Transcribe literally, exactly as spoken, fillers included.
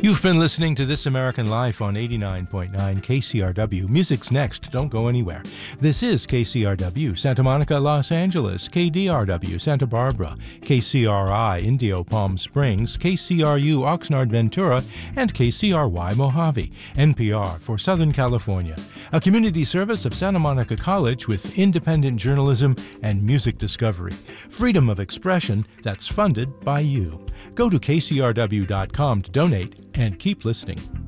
You've been listening to This American Life on eighty-nine point nine K C R W. Music's next. Don't go anywhere. This is K C R W, Santa Monica, Los Angeles, K D R W, Santa Barbara, K C R I, Indio, Palm Springs, K C R U, Oxnard, Ventura, and K C R Y, Mojave. N P R for Southern California. A community service of Santa Monica College with independent journalism and music discovery. Freedom of expression that's funded by you. Go to K C R W dot com to donate and keep listening.